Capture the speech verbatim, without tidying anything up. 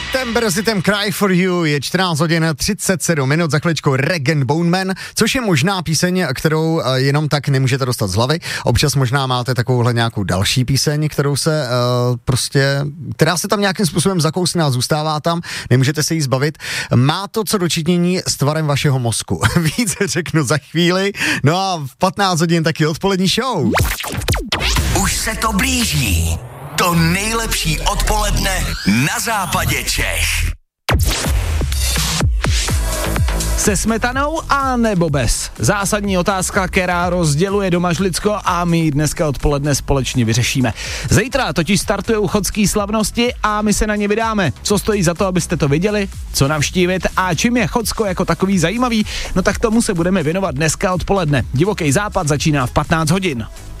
September s hitem Cry for You, je čtrnáct hodin třicet sedm minut, za chviličkou Rag Bone Man, což je možná píseň, kterou jenom tak nemůžete dostat z hlavy. Občas možná máte takovouhle nějakou další píseň, kterou se uh, prostě, která se tam nějakým způsobem zakousne a zůstává tam, nemůžete se jí zbavit. Má to co dočinění s tvarem vašeho mozku. Víc řeknu za chvíli. No a v patnáct hodin taky odpolední show. Už se to blíží. To nejlepší odpoledne na západě Čech. Se smetanou a nebo bez? Zásadní otázka, která rozděluje Domažlicko a my ji dneska odpoledne společně vyřešíme. Zítra totiž startuje Uchodský slavnosti a my se na ně vydáme. Co stojí za to, abyste to viděli, co navštívit a čím je Chodsko jako takový zajímavý, no tak tomu se budeme věnovat dneska odpoledne. Divoký západ začíná v patnáct hodin.